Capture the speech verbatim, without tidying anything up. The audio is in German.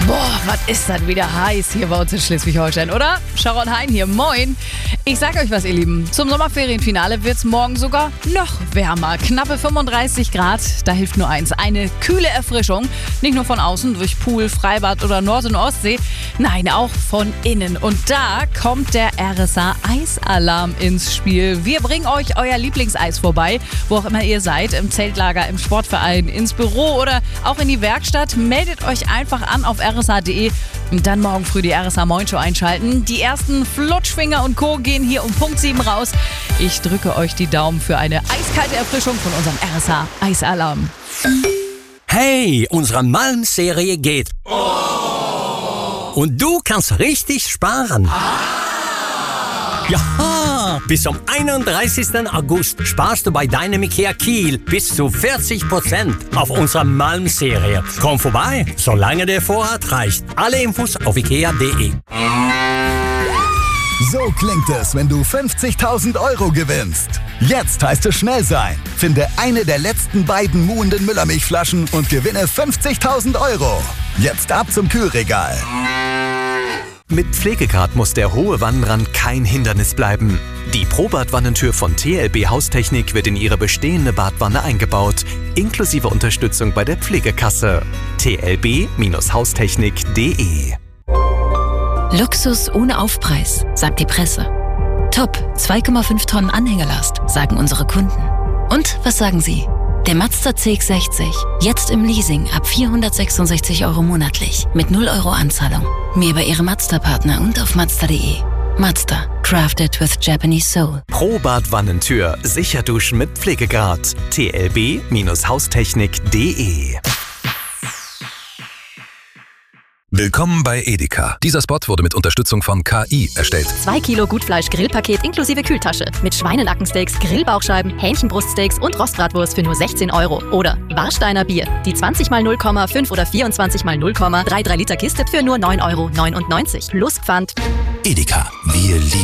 Boah, was ist das wieder heiß hier bei uns in Schleswig-Holstein, oder? Sharon Hein hier, moin. Ich sag euch was, ihr Lieben. Zum Sommerferienfinale wird's morgen sogar noch wärmer. Knappe fünfunddreißig Grad, da hilft nur eins. Eine kühle Erfrischung. Nicht nur von außen, durch Pool, Freibad oder Nord- und Ostsee. Nein, auch von innen. Und da kommt der R S A Eisalarm ins Spiel. Wir bringen euch euer Lieblingseis vorbei, wo auch immer ihr seid. Im Zeltlager, im Sportverein, ins Büro oder auch in die Werkstatt. Meldet euch einfach an auf r s a punkt d e und dann morgen früh die R S A Moin Show einschalten. Die ersten Flutschfinger und Co. gehen hier um Punkt sieben raus. Ich drücke euch die Daumen für eine eiskalte Erfrischung von unserem R S A Eisalarm. Hey, unsere Malm-Serie geht. Oh. Und du kannst richtig sparen. Ja, bis zum einunddreißigsten August sparst du bei deinem IKEA Kiel bis zu vierzig Prozent auf unserer Malm-Serie. Komm vorbei, solange der Vorrat reicht. Alle Infos auf ikea punkt d e. So klingt es, wenn du fünfzigtausend Euro gewinnst. Jetzt heißt es schnell sein. Finde eine der letzten beiden muhenden Müllermilchflaschen und gewinne fünfzigtausend Euro. Jetzt ab zum Kühlregal. Mit Pflegegrad muss der hohe Wannenrand kein Hindernis bleiben. Die Pro-Bad-Wannentür von T L B Haustechnik wird in ihre bestehende Badwanne eingebaut, inklusive Unterstützung bei der Pflegekasse. t l b Haustechnik punkt d e. Luxus ohne Aufpreis, sagt die Presse. Top, zwei Komma fünf Tonnen Anhängelast, sagen unsere Kunden. Und was sagen Sie? Der Mazda C X sechzig, jetzt im Leasing ab vierhundertsechsundsechzig Euro monatlich, mit null Euro Anzahlung. Mehr bei Ihrem Mazda-Partner und auf mazda punkt d e. Mazda, crafted with Japanese soul. Pro-Bad-Wannentür, sicher duschen mit Pflegegrad. t l b Haustechnik punkt d e. Willkommen bei Edeka. Dieser Spot wurde mit Unterstützung von K I erstellt. zwei Kilo Gutfleisch-Grillpaket inklusive Kühltasche. Mit Schweinenackensteaks, Grillbauchscheiben, Hähnchenbruststeaks und Rostbratwurst für nur sechzehn Euro. Oder Warsteiner Bier. Die zwanzig mal null Komma fünf oder vierundzwanzig mal null Komma drei Liter Kiste für nur neun Euro neunundneunzig. Plus Pfand. Edeka. Wir lieben